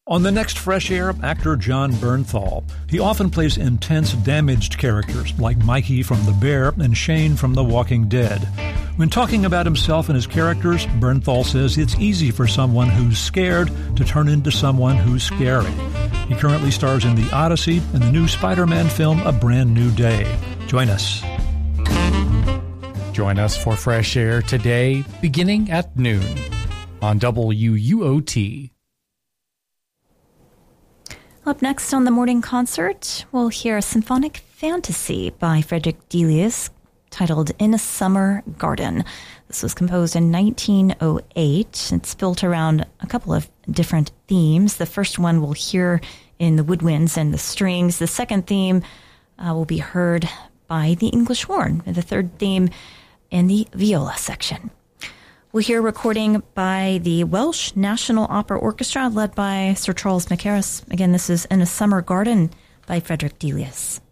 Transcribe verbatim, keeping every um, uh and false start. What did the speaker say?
On the next Fresh Air, actor John Bernthal. He often plays intense, damaged characters like Mikey from The Bear and Shane from The Walking Dead. When talking about himself and his characters, Bernthal says it's easy for someone who's scared to turn into someone who's scary. He currently stars in The Odyssey and the new Spider-Man film A Brand New Day. Join us. Join us for Fresh Air today, beginning at noon on W U O T. Up next on the morning concert, we'll hear a symphonic fantasy by Frederick Delius titled In a Summer Garden. This was composed in nineteen oh eight. It's built around a couple of different themes. The first one we'll hear in the woodwinds and the strings. The second theme uh, will be heard by the English horn, and the third theme in the viola section. We'll hear a recording by the Welsh National Opera Orchestra led by Sir Charles Mackerras. Again, this is In a Summer Garden by Frederick Delius.